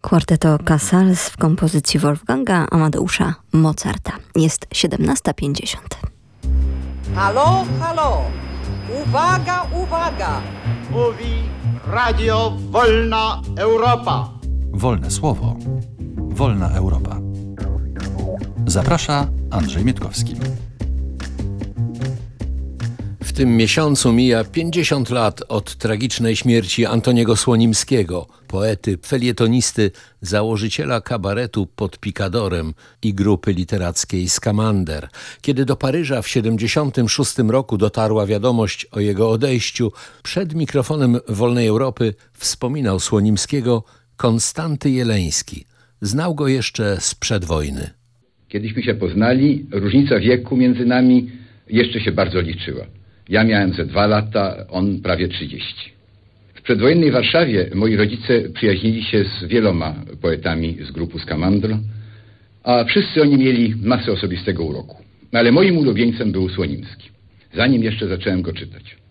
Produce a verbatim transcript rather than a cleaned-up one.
Kwarteto Casals w kompozycji Wolfganga Amadeusza Mozarta. Jest siedemnasta pięćdziesiąt. Halo, halo! Uwaga, uwaga! Mówi Radio Wolna Europa. Wolne słowo. Wolna Europa. Zaprasza Andrzej Mietkowski. W tym miesiącu mija pięćdziesiąt lat od tragicznej śmierci Antoniego Słonimskiego, poety, felietonisty, założyciela kabaretu pod Pikadorem i grupy literackiej Skamander. Kiedy do Paryża w siedemdziesiątym szóstym roku dotarła wiadomość o jego odejściu, przed mikrofonem Wolnej Europy wspominał Słonimskiego Konstanty Jeleński. Znał go jeszcze sprzed wojny. Kiedyśmy się poznali, różnica wieku między nami jeszcze się bardzo liczyła. Ja miałem ze dwa lata, on prawie trzydzieści. W przedwojennej Warszawie moi rodzice przyjaźnili się z wieloma poetami z grupy Skamander, a wszyscy oni mieli masę osobistego uroku. Ale moim ulubieńcem był Słonimski, zanim jeszcze zacząłem go czytać.